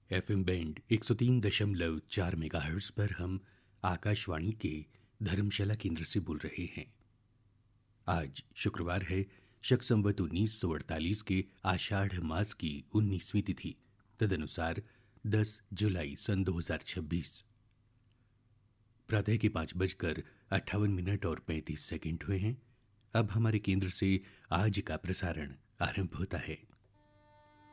FM band 103.4 megahertz पर हम आकाशवाणी के धर्मशाला केंद्र से बोल रहे हैं। आज शुक्रवार है, शक संवत 1948 के आषाढ़ मास की 19वीं तिथि, तदनुसार 10 जुलाई सन 2026। प्रातः के 5:58 और 35 सेकंड हुए हैं। अब हमारे केंद्र से आज का प्रसारण आरंभ होता है।